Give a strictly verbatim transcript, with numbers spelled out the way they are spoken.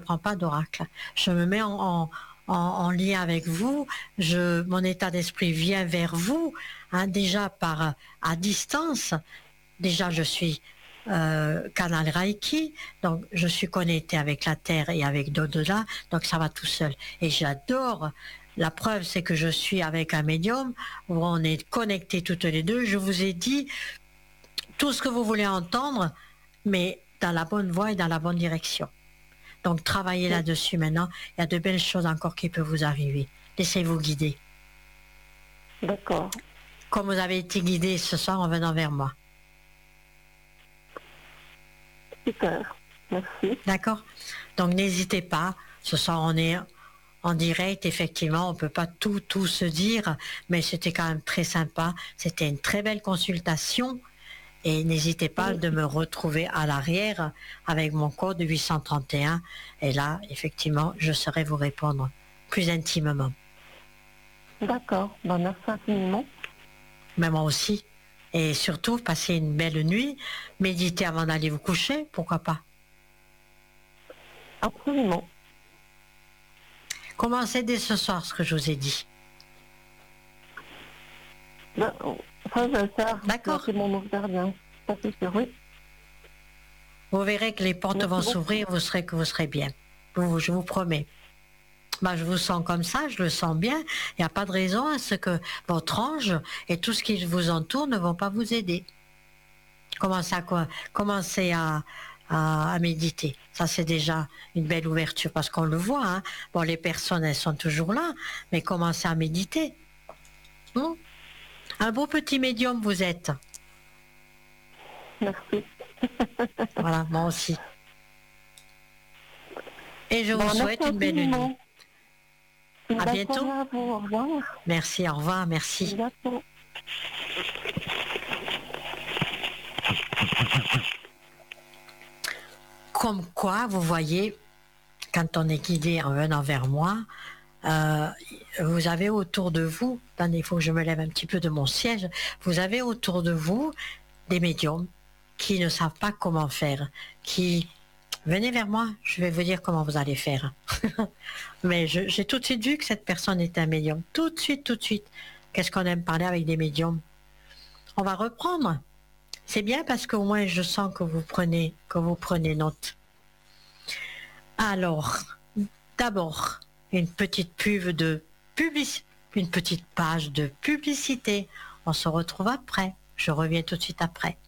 prends pas d'oracle. Je me mets en, en, en, en lien avec vous. Je, mon état d'esprit vient vers vous, hein, déjà par à distance. Déjà, je suis euh, canal Reiki, donc je suis connectée avec la terre et avec l'au-delà, donc ça va tout seul. Et j'adore. La preuve, c'est que je suis avec un médium où on est connectés toutes les deux. Je vous ai dit tout ce que vous voulez entendre, mais dans la bonne voie et dans la bonne direction. Donc travaillez là-dessus maintenant. Il y a de belles choses encore qui peuvent vous arriver. Laissez-vous guider. D'accord. Comme vous avez été guidé ce soir en venant vers moi. Super. Merci. D'accord. Donc n'hésitez pas. Ce soir, on est en direct, effectivement, on ne peut pas tout, tout se dire, mais c'était quand même très sympa. C'était une très belle consultation. Et n'hésitez pas Oui. de me retrouver à l'arrière avec mon code huit cent trente et un. Et là, effectivement, je saurai vous répondre plus intimement. D'accord. Ben, merci infiniment. Mais moi aussi. Et surtout, passez une belle nuit. Méditez avant d'aller vous coucher, pourquoi pas. Absolument. Commencez dès ce soir ce que je vous ai dit. Ben, ça, je vais le faire. D'accord. C'est mon ouvert bien. Ça, c'est sûr, oui. Vous verrez que les portes Merci vont beaucoup. s'ouvrir, vous serez que vous serez bien. Vous- je vous promets. Bah, je vous sens comme ça, je le sens bien. Il n'y a pas de raison à ce que votre ange et tout ce qui vous entoure ne vont pas vous aider. Commencez à, quoi Commencez à, à, à méditer. Ça, c'est déjà une belle ouverture parce qu'on le voit. Hein. Bon, les personnes, elles sont toujours là, mais commencez à méditer. Hum Un beau petit médium, vous êtes. Merci. Voilà, moi aussi. Et je vous Ben, souhaite merci une belle infiniment. nuit. Une À belle bientôt. soirée à vous. Au revoir. Merci, au revoir, À merci. bientôt. Comme quoi, vous voyez, quand on est guidé en venant vers moi, euh, vous avez autour de vous, attendez, il faut que je me lève un petit peu de mon siège, vous avez autour de vous des médiums qui ne savent pas comment faire, qui, venez vers moi, je vais vous dire comment vous allez faire. Mais je- j'ai tout de suite vu que cette personne était un médium, tout de suite, tout de suite. Qu'est-ce qu'on aime parler avec des médiums? On va reprendre. C'est bien parce qu'au moins je sens que vous prenez, que vous prenez note. Alors, d'abord, une petite pub de publicité, une petite page de publicité. On se retrouve après. Je reviens tout de suite après.